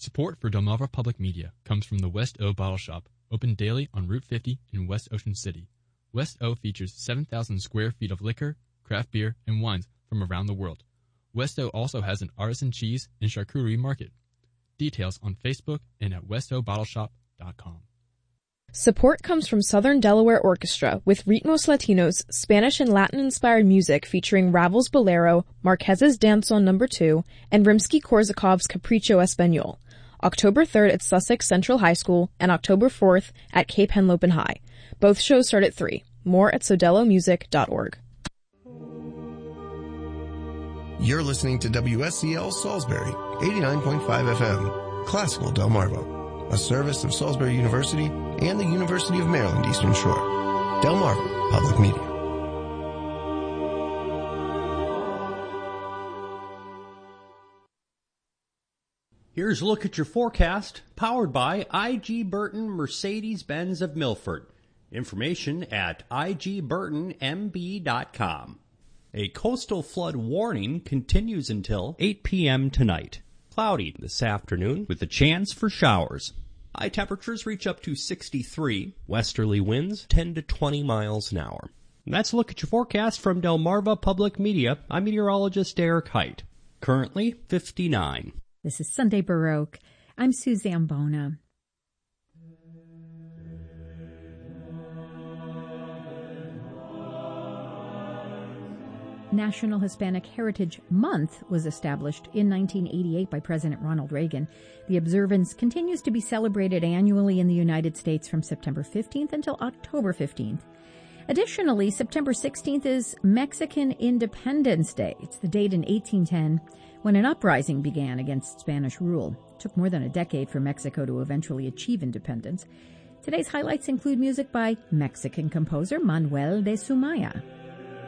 Support for Delmarva Public Media comes from the West O Bottle Shop, open daily on Route 50 in West Ocean City. West O features 7,000 square feet of liquor, craft beer, and wines from around the world. West O also has an artisan cheese and charcuterie market. Details on Facebook and at westobottleshop.com. Support comes from Southern Delaware Orchestra with Ritmos Latinos, Spanish and Latin-inspired music featuring Ravel's Bolero, Marquez's Danzón No. 2, and Rimsky-Korsakov's Capricho Español. October 3rd at Sussex Central High School and October 4th at Cape Henlopen High. Both shows start at 3. More at sodelomusic.org. You're listening to WSCL Salisbury, 89.5 FM, Classical Delmarva, a service of Salisbury University and the University of Maryland Eastern Shore. Delmarva Public Media. Here's a look at your forecast, powered by I.G. Burton Mercedes-Benz of Milford. Information at igburtonmb.com. A coastal flood warning continues until 8 p.m. tonight. Cloudy this afternoon with a chance for showers. High temperatures reach up to 63. Westerly winds 10 to 20 miles an hour. And that's a look at your forecast from Delmarva Public Media. I'm meteorologist Derek Height. Currently 59. This is Sunday Baroque. I'm Suzanne Bona. National Hispanic Heritage Month was established in 1988 by President Ronald Reagan. The observance continues to be celebrated annually in the United States from September 15th until October 15th. Additionally, September 16th is Mexican Independence Day. It's the date in 1810 when an uprising began against Spanish rule. It took more than a decade for Mexico to eventually achieve independence. Today's highlights include music by Mexican composer Manuel de Sumaya.